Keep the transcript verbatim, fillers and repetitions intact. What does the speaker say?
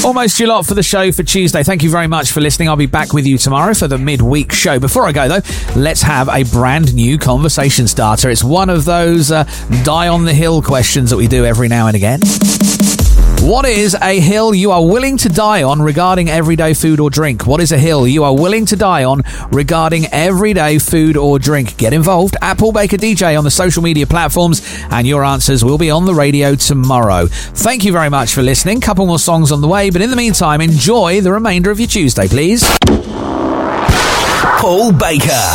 Almost your lot for the show for Tuesday. Thank you very much for listening. I'll be back with you tomorrow for the midweek show. Before I go, though, let's have a brand new conversation starter. It's one of those uh, die on the hill questions that we do every now and again. What is a hill you are willing to die on regarding everyday food or drink? What is a hill you are willing to die on regarding everyday food or drink? Get involved at Paul Baker D J on the social media platforms, and your answers will be on the radio tomorrow. Thank you very much for listening. Couple more songs on the way, but in the meantime, enjoy the remainder of your Tuesday, please. Paul Baker.